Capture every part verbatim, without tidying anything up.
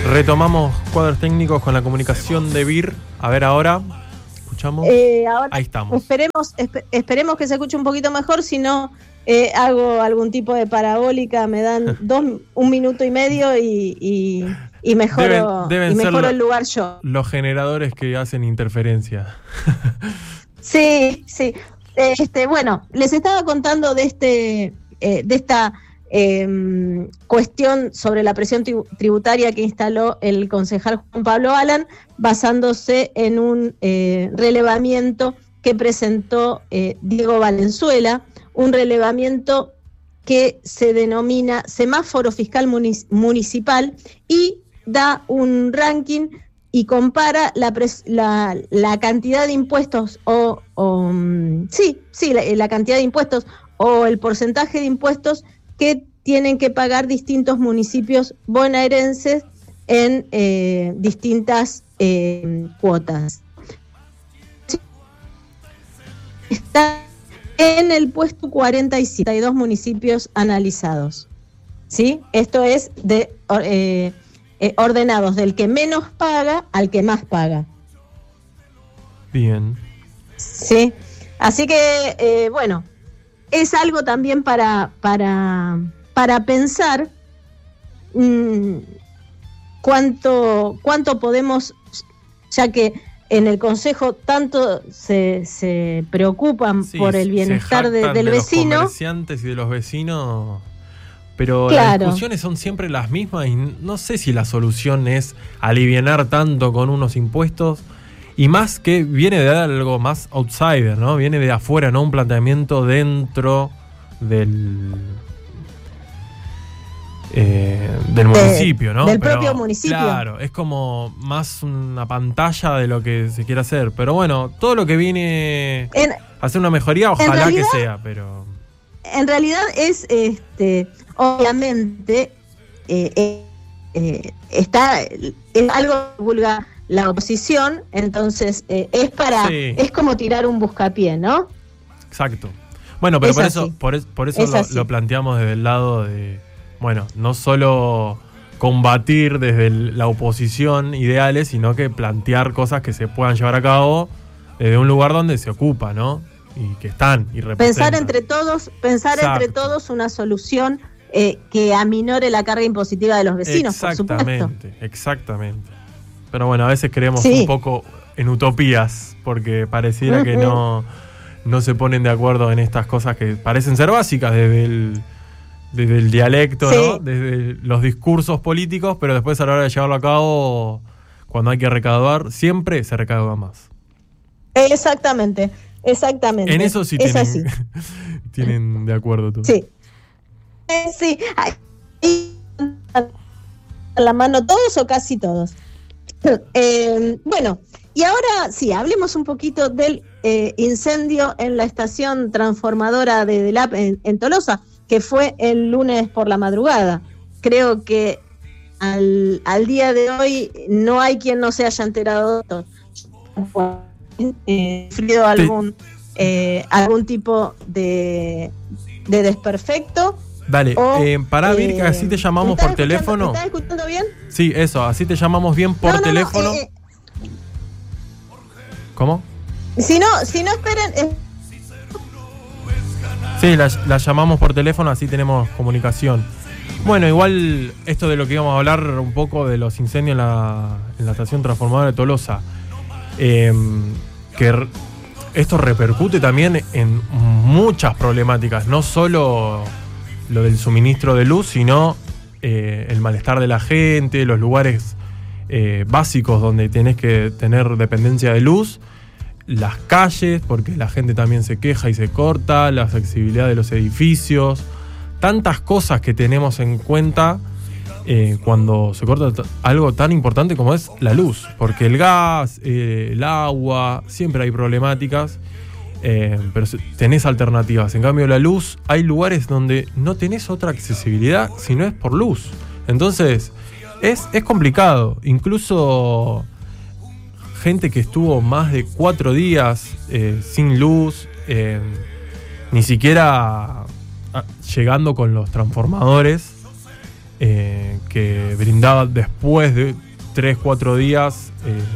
Retomamos cuadros técnicos con la comunicación de V I R. A ver ahora, escuchamos. Eh, ahora Ahí estamos. Esperemos, esp- esperemos que se escuche un poquito mejor, si no eh, hago algún tipo de parabólica, me dan dos, un minuto y medio y, y, y mejoro, Deben, deben y mejoro ser el lugar yo. Los generadores que hacen interferencia. Sí, sí. Este, bueno, les estaba contando de este, eh, de esta eh, cuestión sobre la presión tribu- tributaria que instaló el concejal Juan Pablo Alan, basándose en un eh, relevamiento que presentó eh, Diego Valenzuela, un relevamiento que se denomina semáforo fiscal munic- municipal y da un ranking y compara la, pres- la, la cantidad de impuestos o, o sí, sí, la, la cantidad de impuestos o el porcentaje de impuestos que tienen que pagar distintos municipios bonaerenses en eh, distintas eh, cuotas. Está en el puesto cuarenta y siete, hay dos municipios analizados. ¿Sí? Esto es de eh, eh, ordenados del que menos paga al que más paga. Bien. Sí. Así que, eh, bueno, es algo también para, para, para pensar mmm, cuánto, cuánto podemos, ya que en el Consejo tanto se, se preocupan sí, por el bienestar de, del de vecino. Los comerciantes y de los vecinos, pero claro. Las discusiones son siempre las mismas y no sé si la solución es alivianar tanto con unos impuestos, y más que viene de algo más outsider, ¿no? Viene de afuera, no un planteamiento dentro del... Eh, del municipio, ¿no? Del Pero, propio municipio. Claro, es como más una pantalla de lo que se quiere hacer. Pero bueno, todo lo que viene en, a hacer una mejoría, ojalá realidad, que sea, pero... En realidad es, este, obviamente, eh, eh, eh, está, es algo que divulga la oposición, entonces eh, es para, sí. es como tirar un buscapié, ¿no? Exacto. Bueno, pero es por así. eso, por, por eso lo, lo planteamos desde el lado de... Bueno, no solo combatir desde el, la oposición ideales, sino que plantear cosas que se puedan llevar a cabo desde un lugar donde se ocupa, ¿no? Y que están y representan. Pensar entre todos, pensar Exacto. entre todos una solución eh, que aminore la carga impositiva de los vecinos, por supuesto. Exactamente, exactamente. Pero bueno, a veces creemos sí. un poco en utopías, porque pareciera uh-huh. que no, no se ponen de acuerdo en estas cosas que parecen ser básicas desde el... desde el dialecto, sí. ¿no? Desde los discursos políticos, pero después a la hora de llevarlo a cabo, cuando hay que recaudar, siempre se recauda más. Exactamente, exactamente. En eso sí es tienen, así. tienen de acuerdo todos. Sí. Eh, sí. Ay, a la mano todos o casi todos. Eh, bueno, y ahora sí, hablemos un poquito del eh, incendio en la estación transformadora de DELAP en, en Tolosa, que fue el lunes por la madrugada. Creo que al, al día de hoy no hay quien no se haya enterado de esto. Eh, sufrido algún, eh, algún tipo de, de desperfecto. Dale, o, eh, pará, eh, Vir, que así te llamamos ¿me por teléfono. ¿Me estás escuchando bien? Sí, eso, así te llamamos bien por no, no, teléfono. No, eh, ¿Cómo? Si no, si no esperen... Eh, Sí, la, la llamamos por teléfono, así tenemos comunicación. Bueno, igual esto de lo que íbamos a hablar un poco de los incendios en la, en la estación transformadora de Tolosa, eh, que r- esto repercute también en muchas problemáticas, no solo lo del suministro de luz, sino eh, el malestar de la gente, los lugares eh, básicos donde tenés que tener dependencia de luz, las calles, porque la gente también se queja y se corta, la accesibilidad de los edificios, tantas cosas que tenemos en cuenta eh, cuando se corta t- algo tan importante como es la luz, porque el gas, eh, el agua, siempre hay problemáticas, eh, pero tenés alternativas. En cambio la luz, hay lugares donde no tenés otra accesibilidad si no es por luz. Entonces es, es complicado, incluso... gente que estuvo más de cuatro días eh, sin luz, eh, ni siquiera a, llegando con los transformadores, eh, que, que brindaba después de tres, cuatro días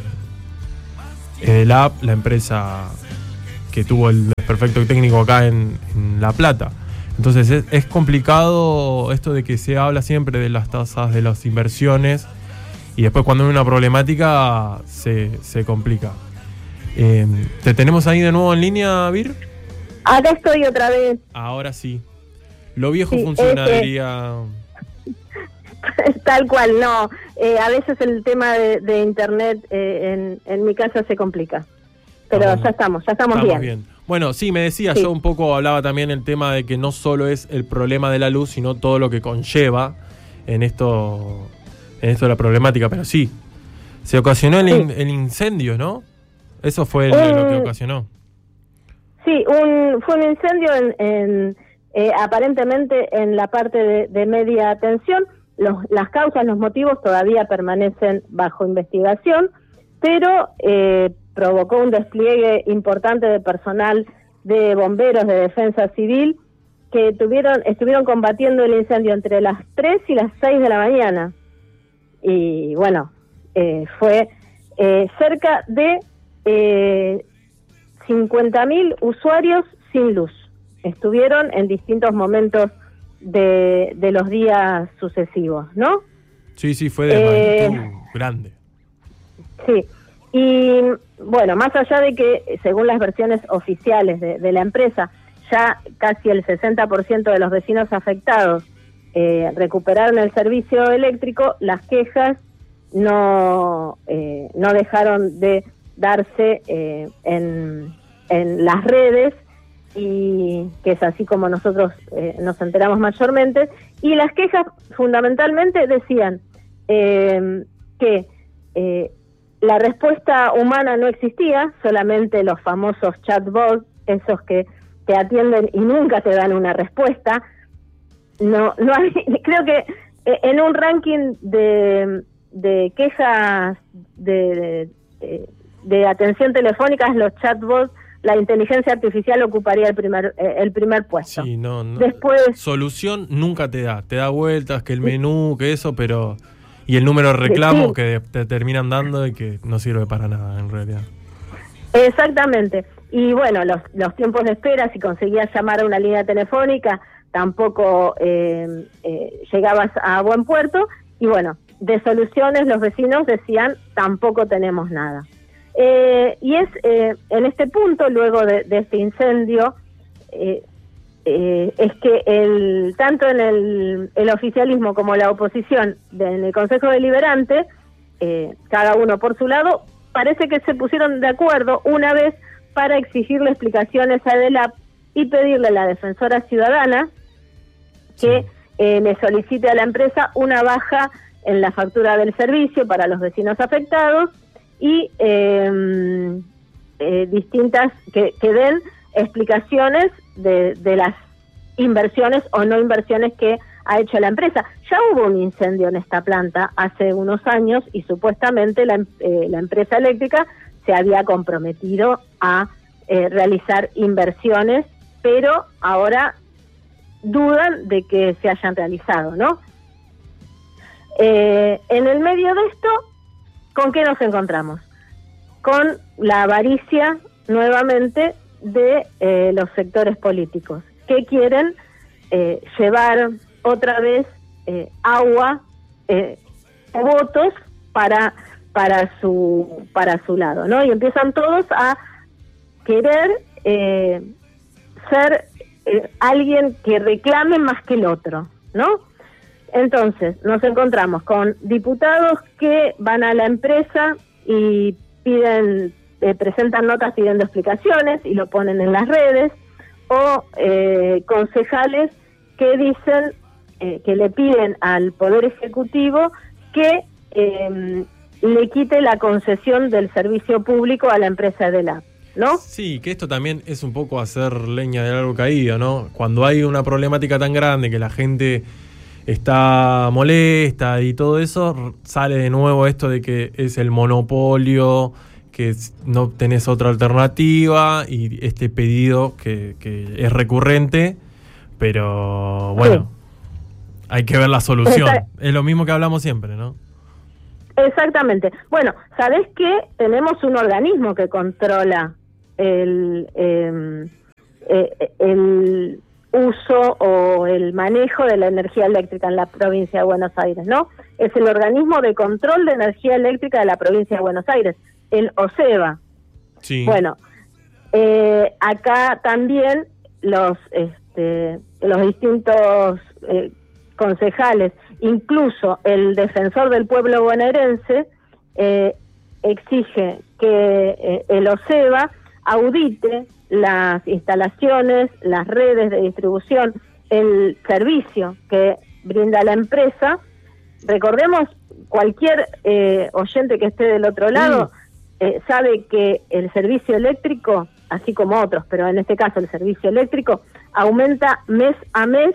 eh, Edelap, la empresa que tuvo el desperfecto técnico acá en, en La Plata. Entonces es, es complicado esto de que se habla siempre de las tasas de las inversiones y después cuando hay una problemática se, se complica. Eh, ¿Te tenemos ahí de nuevo en línea, Vir? Acá estoy otra vez. Ahora sí. Lo viejo sí, funciona, este... diría... Tal cual, no. Eh, a veces el tema de, de internet eh, en, en mi casa se complica. Pero Vamos, ya estamos, ya estamos, estamos bien. bien. Bueno, sí, me decía, sí. yo un poco hablaba también el tema de que no solo es el problema de la luz, sino todo lo que conlleva en esto, en esto de la problemática. Pero sí, se ocasionó el, sí. in, el incendio, ¿no? Eso fue el, un, lo que ocasionó. Sí, un, fue un incendio en, en eh, aparentemente en la parte de, de media tensión. Los, las causas, los motivos todavía permanecen bajo investigación, pero eh, provocó un despliegue importante de personal de bomberos de defensa civil que tuvieron estuvieron combatiendo el incendio entre las tres y las seis de la mañana. Y bueno, eh, fue eh, cerca de eh, cincuenta mil usuarios sin luz. Estuvieron en distintos momentos de, de los días sucesivos, ¿no? Sí, sí, fue de eh, magnitud grande. Sí, y bueno, más allá de que, según las versiones oficiales de, de la empresa, ya casi el sesenta por ciento de los vecinos afectados eh, recuperaron el servicio eléctrico, las quejas no, eh, no dejaron de darse eh, en, en las redes, y que es así como nosotros eh, nos enteramos mayormente, y las quejas fundamentalmente decían eh, que eh, la respuesta humana no existía, solamente los famosos chatbots, esos que te atienden y nunca te dan una respuesta. No, no hay, creo que en un ranking de, de quejas de, de, de atención telefónica, los chatbots, la inteligencia artificial ocuparía el primer el primer puesto. Sí, no, no. Después, solución nunca te da, te da vueltas, que el menú, que eso, pero y el número de reclamos sí. que te terminan dando y que no sirve para nada en realidad. Exactamente. Y bueno, los, los tiempos de espera, si conseguías llamar a una línea telefónica, tampoco eh, eh, llegabas a buen puerto. Y bueno, de soluciones los vecinos decían, tampoco tenemos nada. Eh, y es eh, en este punto, luego de, de este incendio, eh, eh, es que el tanto en el, el oficialismo como la oposición de, en el Consejo Deliberante, eh, cada uno por su lado, parece que se pusieron de acuerdo una vez para exigirle explicaciones a Edelap y pedirle a la defensora ciudadana que sí. eh, le solicite a la empresa una baja en la factura del servicio para los vecinos afectados y eh, eh, distintas, que, que den explicaciones de, de las inversiones o no inversiones que ha hecho la empresa. Ya hubo un incendio en esta planta hace unos años y supuestamente la, eh, la empresa eléctrica se había comprometido a eh, realizar inversiones, pero ahora dudan de que se hayan realizado, ¿no? Eh, en el medio de esto, ¿con qué nos encontramos? Con la avaricia nuevamente de eh, los sectores políticos, que quieren eh, llevar otra vez eh, agua, eh, votos para para su para su lado, ¿no? Y empiezan todos a querer eh, ser eh, alguien que reclame más que el otro, ¿no? Entonces nos encontramos con diputados que van a la empresa y piden, eh, presentan notas pidiendo explicaciones y lo ponen en las redes, o eh, concejales que dicen eh, que le piden al Poder Ejecutivo que eh, le quite la concesión del servicio público a la empresa Edelap, ¿no? Sí, que esto también es un poco hacer leña del árbol caído, ¿no? Cuando hay una problemática tan grande que la gente está molesta y todo eso, sale de nuevo esto de que es el monopolio, que no tenés otra alternativa, y este pedido que, que es recurrente, pero bueno, sí. Hay que ver la solución. Exact- Es lo mismo que hablamos siempre, ¿no? Exactamente. Bueno, ¿sabés qué? Tenemos un organismo que controla el, eh, eh, el uso o el manejo de la energía eléctrica en la provincia de Buenos Aires, ¿no? Es el Organismo de Control de Energía Eléctrica de la provincia de Buenos Aires, el OSEBA. Sí. Bueno, eh, acá también los, este, los distintos eh, concejales, incluso el defensor del pueblo bonaerense, eh, exige que eh, el OSEBA audite las instalaciones, las redes de distribución, el servicio que brinda la empresa. Recordemos, cualquier eh, oyente que esté del otro lado eh, sabe que el servicio eléctrico, así como otros, pero en este caso el servicio eléctrico, aumenta mes a mes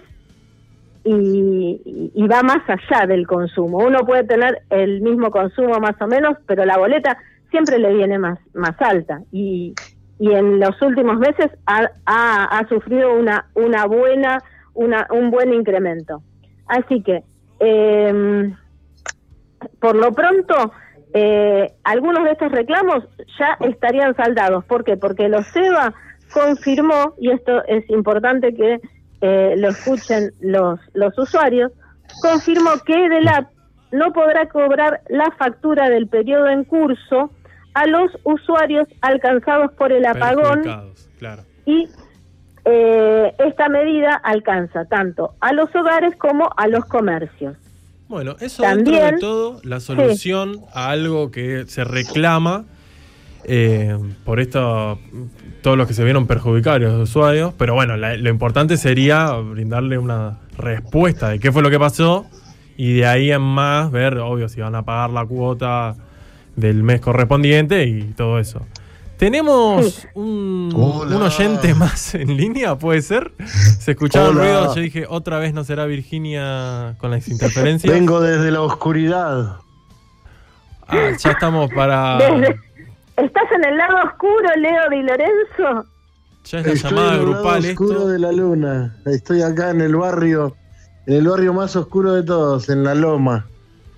y, y, y va más allá del consumo. Uno puede tener el mismo consumo más o menos, pero la boleta siempre le viene más, más alta y, y en los últimos meses ha, ha, ha sufrido una, una buena, una, un buen incremento. Así que, eh, por lo pronto, eh, algunos de estos reclamos ya estarían saldados. ¿Por qué? Porque el OSEBA confirmó, y esto es importante que eh, lo escuchen los, los usuarios, confirmó que EDELAP no podrá cobrar la factura del periodo en curso a los usuarios alcanzados por el apagón, claro. Y eh, esta medida alcanza tanto a los hogares como a los comercios. Bueno, eso También, dentro de todo, la solución sí. a algo que se reclama eh, por esto, todos los que se vieron perjudicados, los usuarios, pero bueno, la, lo importante sería brindarle una respuesta de qué fue lo que pasó y de ahí en más ver, obvio, si van a pagar la cuota del mes correspondiente y todo eso. ¿Tenemos un, un oyente más en línea? ¿Puede ser? ¿Se escuchaba el ruido? Yo dije, otra vez no será Virginia con las interferencias. Vengo desde la oscuridad. Ah, ya estamos para... Desde... ¿Estás en el lado oscuro, Leo Di Lorenzo? Ya es la Estoy llamada en el grupal lado oscuro esto. de la luna. Estoy acá en el barrio, en el barrio más oscuro de todos, en La Loma.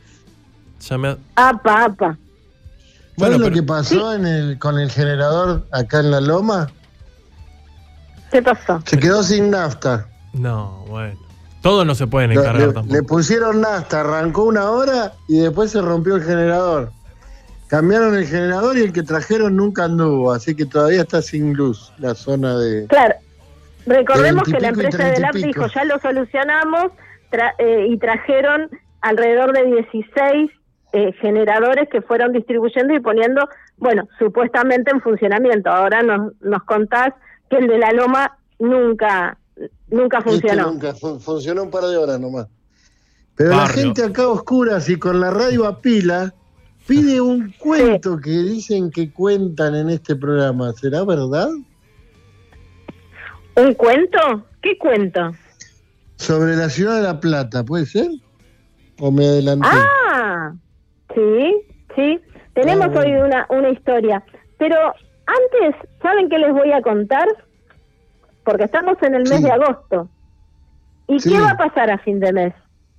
Ya me... Apa, apa. ¿Sabes Bueno, lo pero... que pasó en el, con el generador acá en La Loma? ¿Qué pasó? Se quedó sin nafta. No, bueno. Todos no se pueden Lo- encargar le, tampoco. le pusieron nafta, arrancó una hora y después se rompió el generador. Cambiaron el generador y el que trajeron nunca anduvo, así que todavía está sin luz la zona de... Claro, recordemos de que la veintipico y empresa de treinta EDELAP y pico. dijo, ya lo solucionamos, tra- eh, y trajeron alrededor de dieciséis eh, generadores que fueron distribuyendo y poniendo, bueno, supuestamente en funcionamiento. Ahora nos, nos contás que el de La Loma nunca, nunca funcionó. Este nunca fu- funcionó un par de horas nomás. Pero la Barrio. gente acá a oscuras y con la radio a pila pide un cuento que dicen que cuentan en este programa. ¿Será verdad? ¿Un cuento? ¿Qué cuento? Sobre la ciudad de La Plata, ¿puede ser? ¿O me adelanté? Ah, sí, sí. Tenemos Ah. hoy una, una historia. Pero antes, ¿saben qué les voy a contar? Porque estamos en el mes Sí. de agosto. ¿Y Sí. qué va a pasar a fin de mes?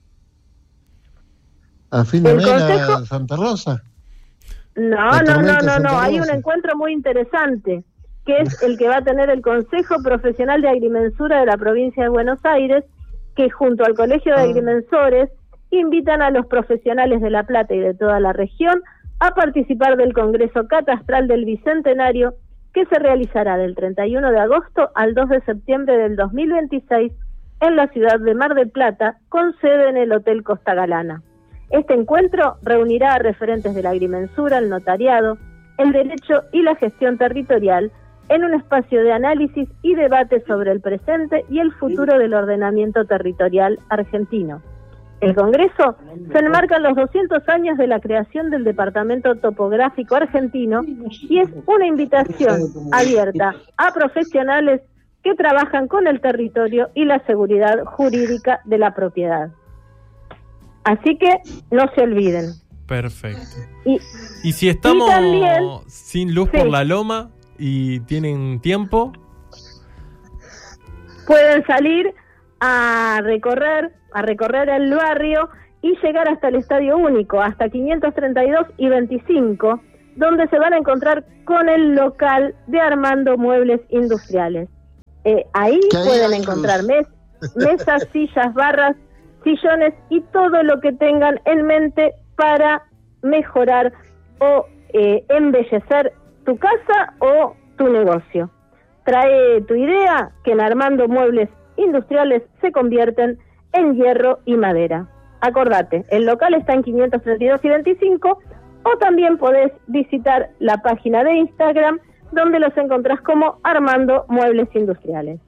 ¿A fin de el mes consejo- la Santa Rosa? No, La no, no, tormenta no, no. Santa Hay un Rosa. encuentro muy interesante, que es el que va a tener el Consejo Profesional de Agrimensura de la provincia de Buenos Aires, que junto al Colegio de Ah. Agrimensores invitan a los profesionales de La Plata y de toda la región a participar del Congreso Catastral del Bicentenario, que se realizará del treinta y uno de agosto al dos de septiembre del dos mil veintiséis en la ciudad de Mar del Plata, con sede en el Hotel Costa Galana. Este encuentro reunirá a referentes de la agrimensura, el notariado, el derecho y la gestión territorial en un espacio de análisis y debate sobre el presente y el futuro del ordenamiento territorial argentino. El Congreso se enmarca en los doscientos años de la creación del Departamento Topográfico Argentino y es una invitación abierta a profesionales que trabajan con el territorio y la seguridad jurídica de la propiedad. Así que no se olviden. Perfecto. Y, Y si estamos y también, sin luz sí. por la loma y tienen tiempo, pueden salir a recorrer a recorrer el barrio y llegar hasta el Estadio Único, hasta quinientos treinta y dos y veinticinco, donde se van a encontrar con el local de Armando Muebles Industriales. Eh, ahí pueden encontrar mes, mesas, sillas, barras, sillones y todo lo que tengan en mente para mejorar o eh, embellecer tu casa o tu negocio. Trae tu idea, que en Armando Muebles Industriales se convierten en hierro y madera. Acordate, el local está en quinientos treinta y dos y veinticinco, o también podés visitar la página de Instagram, donde los encontrás como Armando Muebles Industriales.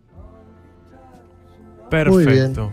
Perfecto.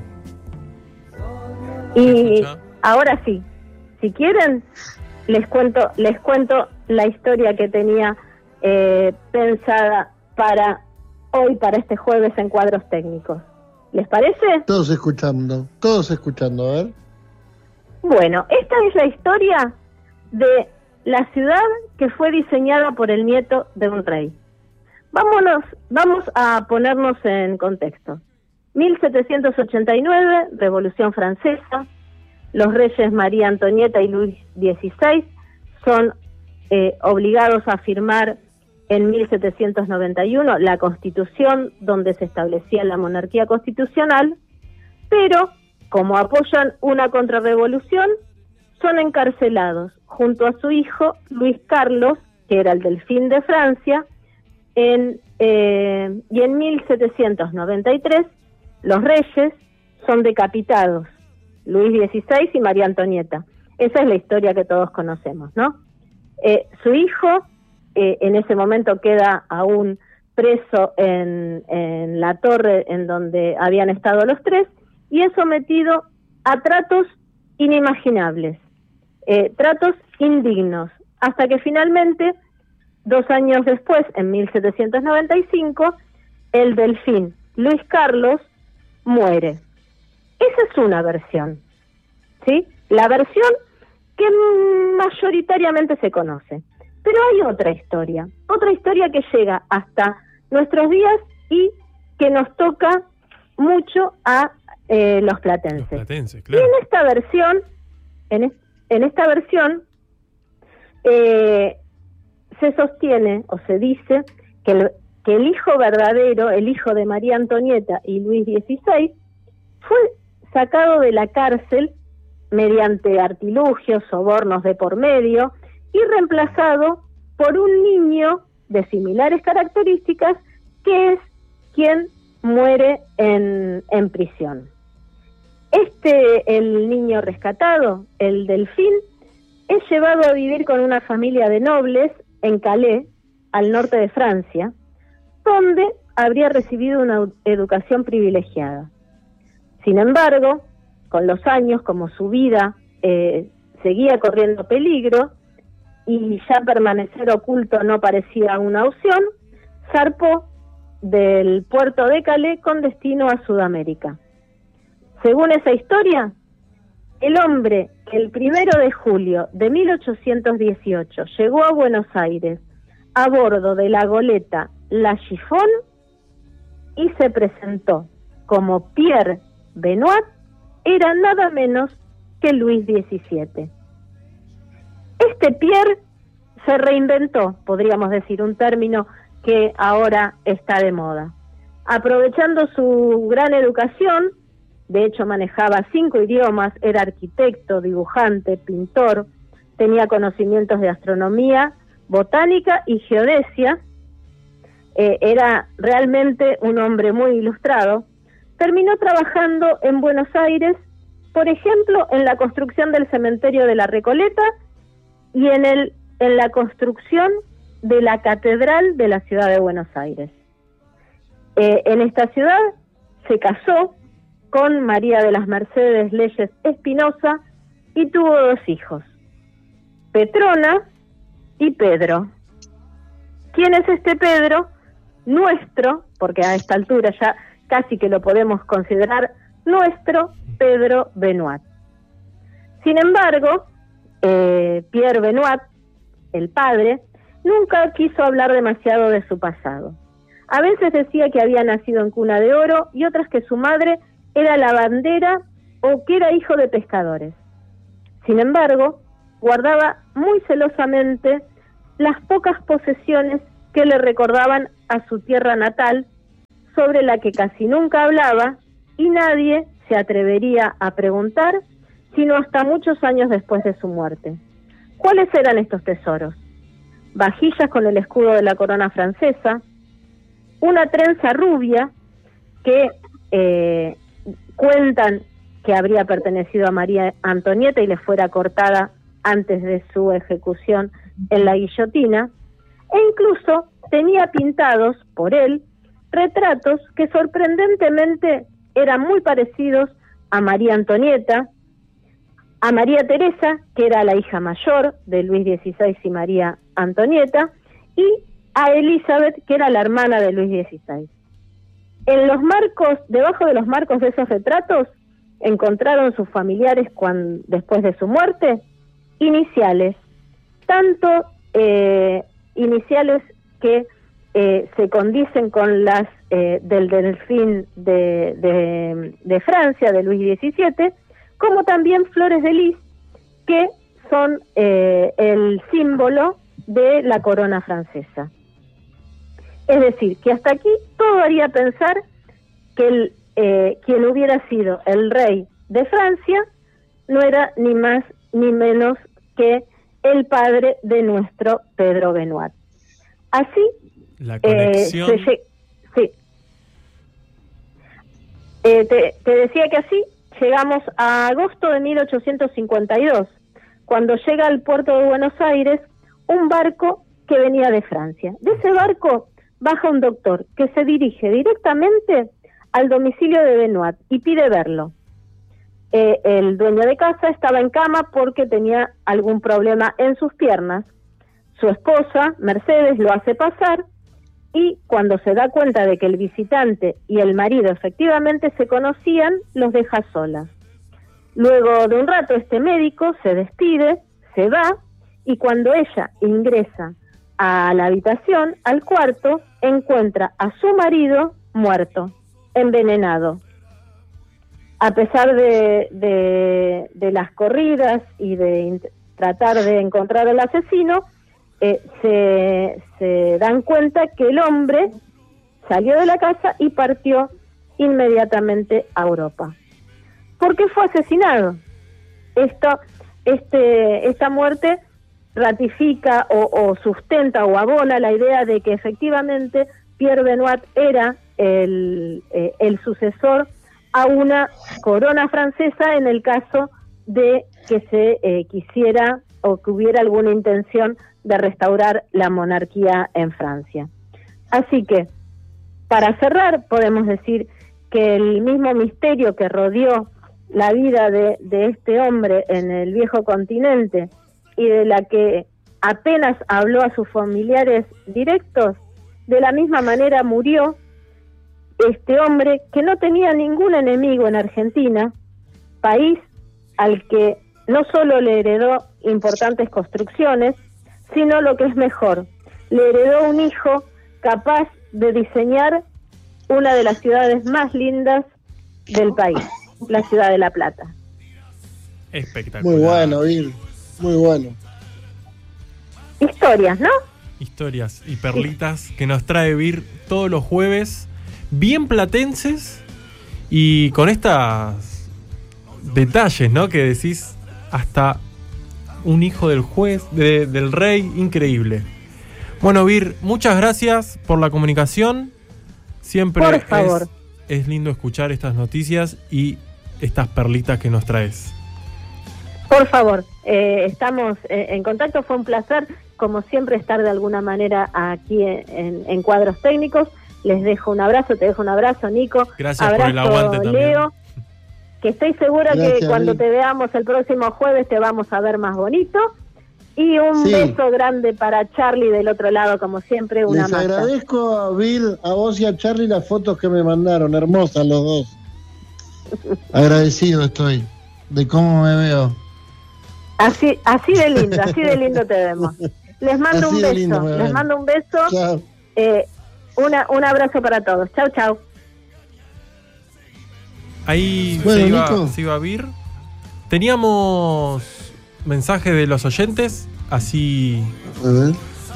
Y ahora sí, si quieren, les cuento, les cuento la historia que tenía eh, pensada para hoy, para este jueves en Cuadros Técnicos. ¿Les parece? Todos escuchando, todos escuchando, a ver. Bueno, esta es la historia de la ciudad que fue diseñada por el nieto de un rey. Vámonos, vamos a ponernos en contexto. mil setecientos ochenta y nueve, Revolución Francesa. Los reyes María Antonieta y Luis dieciséis son eh, obligados a firmar en mil setecientos noventa y uno la Constitución, donde se establecía la monarquía constitucional, pero como apoyan una contrarrevolución, son encarcelados junto a su hijo Luis Carlos, que era el delfín de Francia, en, eh, y en mil setecientos noventa y tres los reyes son decapitados, Luis dieciséis y María Antonieta. Esa es la historia que todos conocemos, ¿no? Eh, su hijo eh, en ese momento queda aún preso en, en la torre en donde habían estado los tres y es sometido a tratos inimaginables, eh, tratos indignos, hasta que finalmente, dos años después, en mil setecientos noventa y cinco, el delfín Luis Carlos muere. Esa es una versión, ¿sí? La versión que mayoritariamente se conoce. Pero hay otra historia, otra historia que llega hasta nuestros días y que nos toca mucho a eh, los platenses. Los platenses, claro. Y en esta versión, en, es, en esta versión, eh, se sostiene o se dice que el, que el hijo verdadero, el hijo de María Antonieta y Luis dieciséis, fue sacado de la cárcel mediante artilugios, sobornos de por medio, y reemplazado por un niño de similares características, que es quien muere en, en prisión. Este, el niño rescatado, el delfín, es llevado a vivir con una familia de nobles en Calais, al norte de Francia, donde habría recibido una educación privilegiada. Sin embargo, con los años, como su vida eh, seguía corriendo peligro y ya permanecer oculto no parecía una opción, zarpó del puerto de Calais con destino a Sudamérica. Según esa historia, el hombre que el primero de julio de mil ochocientos dieciocho llegó a Buenos Aires a bordo de la goleta La Chiffon y se presentó como Pierre Benoit, era nada menos que Luis diecisiete. Este Pierre se reinventó, podríamos decir, un término que ahora está de moda. Aprovechando su gran educación, de hecho manejaba cinco idiomas, era arquitecto, dibujante, pintor, tenía conocimientos de astronomía, botánica y geodesia, eh, era realmente un hombre muy ilustrado. Terminó trabajando en Buenos Aires, por ejemplo, en la construcción del cementerio de la Recoleta y en, el, en la construcción de la Catedral de la ciudad de Buenos Aires. Eh, en esta ciudad se casó con María de las Mercedes Leyes Espinosa y tuvo dos hijos, Petrona y Pedro. ¿Quién es este Pedro? Nuestro, porque a esta altura ya casi que lo podemos considerar nuestro Pedro Benoit. Sin embargo, eh, Pierre Benoit, el padre, nunca quiso hablar demasiado de su pasado. A veces decía que había nacido en cuna de oro y otras que su madre era lavandera o que era hijo de pescadores. Sin embargo, guardaba muy celosamente las pocas posesiones que le recordaban a su tierra natal, sobre la que casi nunca hablaba y nadie se atrevería a preguntar, sino hasta muchos años después de su muerte. ¿Cuáles eran estos tesoros? Vajillas con el escudo de la corona francesa, una trenza rubia que eh, cuentan que habría pertenecido a María Antonieta y le fuera cortada antes de su ejecución en la guillotina, e incluso tenía pintados por él retratos que sorprendentemente eran muy parecidos a María Antonieta, a María Teresa, que era la hija mayor de Luis dieciséis y María Antonieta, y a Elizabeth, que era la hermana de Luis dieciséis. En los marcos, debajo de los marcos de esos retratos, encontraron sus familiares cuando, después de su muerte, iniciales, tanto eh, iniciales que eh, se condicen con las eh, del delfín de, de, de Francia, de Luis diecisiete, como también flores de lis, que son eh, el símbolo de la corona francesa. Es decir, que hasta aquí todo haría pensar que el, eh, quien hubiera sido el rey de Francia no era ni más ni menos que el padre de nuestro Pedro Benoit. Así, la conexión... Eh, se, sí. Eh, te, te decía que así llegamos a agosto de mil ochocientos cincuenta y dos, cuando llega al puerto de Buenos Aires un barco que venía de Francia. De ese barco baja un doctor que se dirige directamente al domicilio de Benoit y pide verlo. Eh, el dueño de casa estaba en cama porque tenía algún problema en sus piernas. Su esposa, Mercedes, lo hace pasar y cuando se da cuenta de que el visitante y el marido efectivamente se conocían, los deja solas. Luego de un rato este médico se despide, se va y cuando ella ingresa a la habitación, al cuarto, encuentra a su marido muerto, envenenado. A pesar de, de, de las corridas y de tratar de encontrar al asesino, eh, se, se dan cuenta que el hombre salió de la casa y partió inmediatamente a Europa. ¿Por qué fue asesinado? Esto, este, esta muerte ratifica o, o sustenta o abona la idea de que efectivamente Pierre Benoit era el, eh, el sucesor a una corona francesa en el caso de que se eh, quisiera o que hubiera alguna intención de restaurar la monarquía en Francia. Así que, para cerrar, podemos decir que el mismo misterio que rodeó la vida de, de este hombre en el viejo continente y de la que apenas habló a sus familiares directos, de la misma manera murió este hombre que no tenía ningún enemigo en Argentina, país al que no solo le heredó importantes construcciones, sino lo que es mejor, le heredó un hijo capaz de diseñar una de las ciudades más lindas del país, la ciudad de La Plata. Espectacular. Muy bueno, Vir, muy bueno. Historias, ¿no? Historias y perlitas que nos trae Vir todos los jueves, bien platenses y con estos detalles, ¿no? Que decís, hasta un hijo del juez, de, del rey, increíble. Bueno, Vir, muchas gracias por la comunicación. Siempre por favor. Es, es lindo escuchar estas noticias y estas perlitas que nos traes. Por favor, eh, estamos eh, en contacto. Fue un placer, como siempre, estar de alguna manera aquí en, en, en Cuadros Técnicos. Les dejo un abrazo, te dejo un abrazo, Nico. Gracias abrazo, por el aguante también. Leo, que estoy segura Gracias, que cuando Vir. te veamos el próximo jueves te vamos a ver más bonito. Y un Sí. beso grande para Charlie del otro lado, como siempre, una Les masa. agradezco a Vir, a vos y a Charlie las fotos que me mandaron, hermosas los dos. Agradecido estoy de cómo me veo. Así, así de lindo, así de lindo te vemos. Les mando Así un de beso, lindo me les ven. mando un beso. Chao. Eh, una, un abrazo para todos. Chau, chau. Ahí Bueno, se, iba, Nico. se iba a vir. Teníamos mensajes de los oyentes, así. A ver.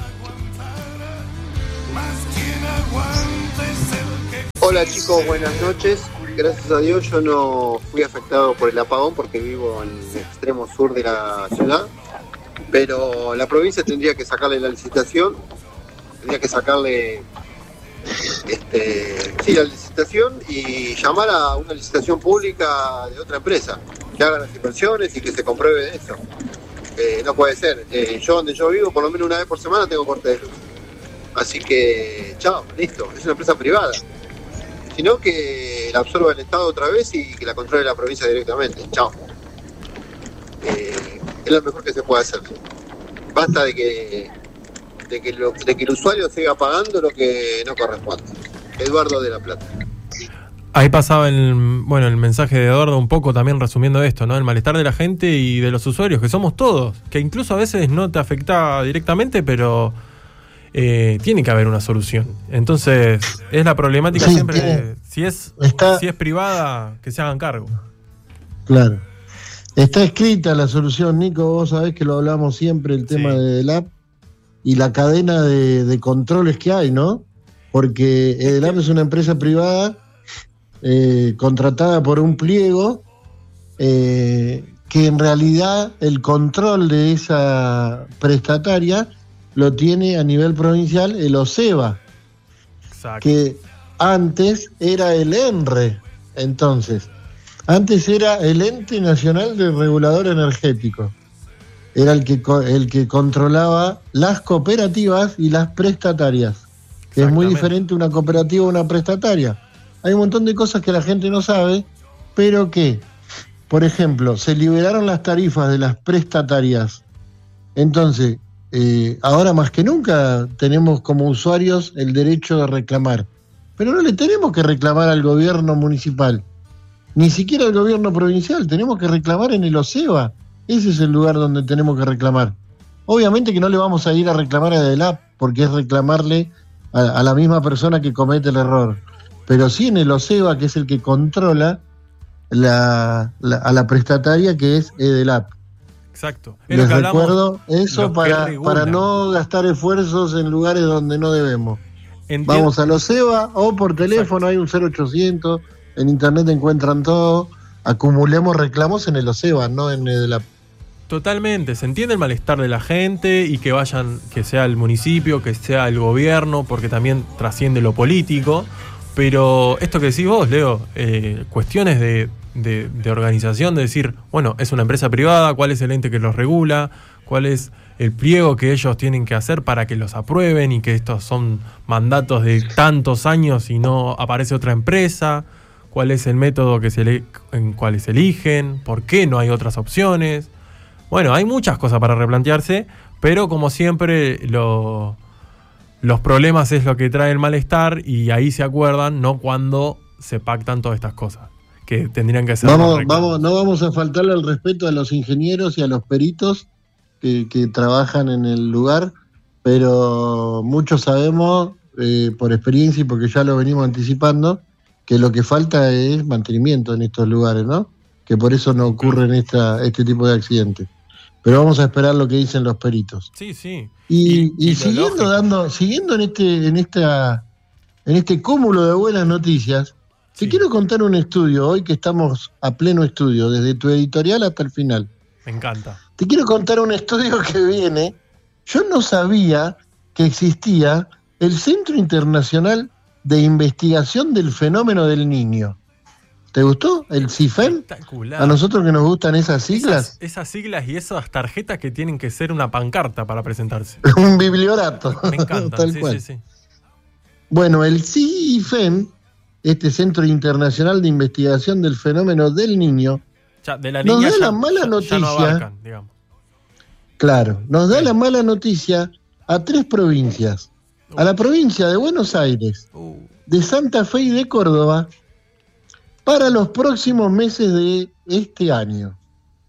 Hola chicos, buenas noches. Gracias a Dios yo no fui afectado por el apagón porque vivo en el extremo sur de la ciudad, pero la provincia tendría que sacarle la licitación, tendría que sacarle este, sí, la licitación y llamar a una licitación pública de otra empresa, que haga las inversiones y que se compruebe eso. Eh, no puede ser. Eh, yo donde yo vivo, por lo menos una vez por semana tengo corte de luz. Así que, chao, listo, es una empresa privada. Sino que la absorba el Estado otra vez y que la controle la provincia directamente. Chao. Eh, es lo mejor que se puede hacer. Basta de que, de que, lo, de que el usuario siga pagando lo que no corresponde. Eduardo de la Plata. Ahí pasaba el, bueno, el mensaje de Eduardo un poco también resumiendo esto, ¿no? El malestar de la gente y de los usuarios, que somos todos, que incluso a veces no te afecta directamente, pero eh, tiene que haber una solución. Entonces, es la problemática Sí, siempre, tiene, si es está, si es privada, que se hagan cargo. Claro. Está escrita la solución, Nico, vos sabés que lo hablamos siempre, el tema Sí. de EDELAP y la cadena de, de controles que hay, ¿no? Porque EDELAP es una empresa privada eh, contratada por un pliego eh, que en realidad el control de esa prestataria lo tiene a nivel provincial el OSEBA, Exacto. que antes era el ENRE, entonces. Antes era el Ente Nacional de Regulador Energético. Era el que, el que controlaba las cooperativas y las prestatarias. Que es muy diferente una cooperativa a una prestataria. Hay un montón de cosas que la gente no sabe, pero que, por ejemplo, se liberaron las tarifas de las prestatarias. Entonces, eh, ahora más que nunca tenemos como usuarios el derecho de reclamar. Pero no le tenemos que reclamar al gobierno municipal. Ni siquiera el gobierno provincial, tenemos que reclamar en el OSEBA. Ese es el lugar donde tenemos que reclamar. Obviamente que no le vamos a ir a reclamar a EDELAP, porque es reclamarle a, a la misma persona que comete el error. Pero sí en el OSEBA, que es el que controla la, la, a la prestataria, que es EDELAP. Exacto. Es lo Les que hablamos, recuerdo eso los que para, regulan. para no gastar esfuerzos en lugares donde no debemos. Entien- Vamos al OSEBA o por teléfono, hay un cero ochocientos, en internet encuentran todo. Acumulemos reclamos en el OSEBA, no en EDELAP. Totalmente, se entiende el malestar de la gente y que vayan, que sea el municipio, que sea el gobierno, porque también trasciende lo político, pero esto que decís vos, Leo, eh, cuestiones de, de, de organización, de decir, bueno, es una empresa privada, cuál es el ente que los regula, cuál es el pliego que ellos tienen que hacer para que los aprueben y que estos son mandatos de tantos años y no aparece otra empresa, cuál es el método que se le, en cuál se eligen, por qué no hay otras opciones. Bueno, hay muchas cosas para replantearse, pero como siempre lo, los problemas es lo que trae el malestar y ahí se acuerdan, no cuando se pactan todas estas cosas, que tendrían que ser... Vamos, vamos, no vamos a faltarle el respeto a los ingenieros y a los peritos que, que trabajan en el lugar, pero muchos sabemos, eh, por experiencia y porque ya lo venimos anticipando, que lo que falta es mantenimiento en estos lugares, ¿no? Que por eso no ocurren esta, este tipo de accidentes. Pero vamos a esperar lo que dicen los peritos. Sí, sí. Y, Y- y y lo siguiendo lógico. dando, siguiendo en este, en esta, en este cúmulo de buenas noticias, Sí. te quiero contar un estudio, hoy que estamos a pleno estudio, desde tu editorial hasta el final. Me encanta. Te quiero contar un estudio que viene. Yo no sabía que existía el Centro Internacional de Investigación del Fenómeno del Niño. ¿Te gustó? ¿El CIFEN? Espectacular. A nosotros que nos gustan esas siglas, Esas, esas siglas y esas tarjetas que tienen que ser una pancarta para presentarse. un bibliorato. Me encantan, Tal sí, cual. sí, sí. Bueno, el CIFEN, este Centro Internacional de Investigación del Fenómeno del Niño, Ya, de la Nos niña da ya, la mala ya- ya noticia. no abarcan, digamos. claro, nos da Sí. la mala noticia a tres provincias. A la provincia de Buenos Aires, Uh, de Santa Fe y de Córdoba, para los próximos meses de este año.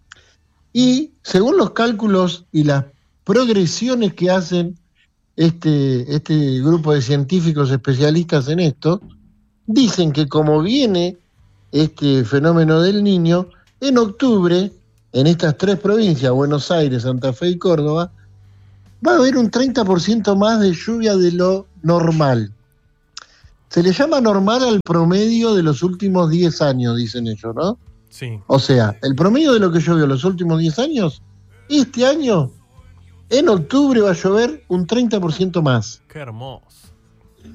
Y según los cálculos y las progresiones que hacen este, este grupo de científicos especialistas en esto, dicen que como viene este fenómeno del Niño, en octubre, en estas tres provincias, Buenos Aires, Santa Fe y Córdoba, va a haber un treinta por ciento más de lluvia de lo normal. Se le llama normal al promedio de los últimos diez años, dicen ellos, ¿no? Sí. O sea, el promedio de lo que llovió los últimos diez años, este año, en octubre va a llover un treinta por ciento más. Qué hermoso.